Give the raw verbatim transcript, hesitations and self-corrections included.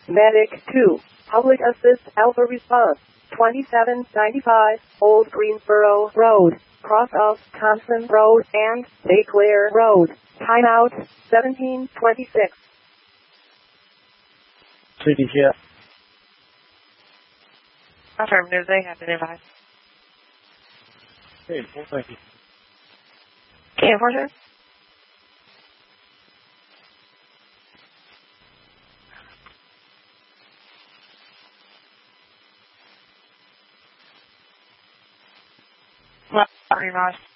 Medic two, Public Assist Alpha Response, twenty-seven ninety-five, Old Greensboro Road, cross of Thompson Road and Bayclair Road. Timeout, seventeen twenty-six. C D C F. Affirmative, they have been advised. Okay, well, thank you. Okay, Enforcer. Well, revised.